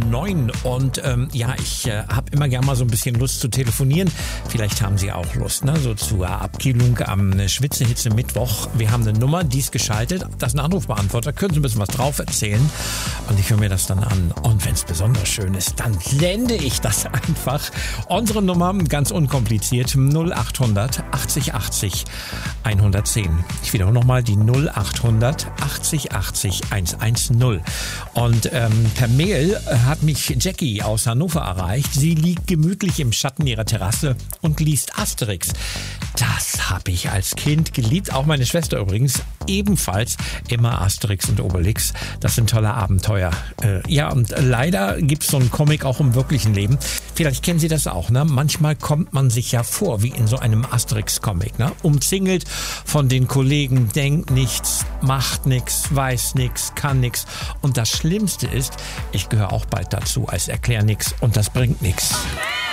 9 und ich habe immer gerne mal so ein bisschen Lust zu telefonieren. Vielleicht haben Sie auch Lust, ne? So zur Abkühlung am Schwitzehitze Mittwoch. Wir haben eine Nummer, die ist geschaltet. Das ist ein Anrufbeantworter. Können Sie ein bisschen was drauf erzählen? Und ich höre mir das dann an. Und wenn es besonders schön ist, dann blende ich das einfach. Unsere Nummer, ganz unkompliziert, 0800 80 80 110. Ich wiederhole nochmal die 0800 80 80 110. Und per Mail hat mich Jackie aus Hannover erreicht. Sie liegt gemütlich im Schatten ihrer Terrasse und liest Asterix. Das habe ich als Kind geliebt. Auch meine Schwester übrigens. Ebenfalls immer Asterix und Obelix. Das sind tolle Abenteuer. Und leider gibt es so einen Comic auch im wirklichen Leben. Vielleicht kennen Sie das auch, ne? Manchmal kommt man sich ja vor, wie in so einem Asterix-Comic, ne? Umzingelt von den Kollegen, denkt nichts, macht nichts, weiß nichts, kann nichts. Und das Schlimmste ist, ich gehöre auch bald dazu als Erklär nix und das bringt nichts.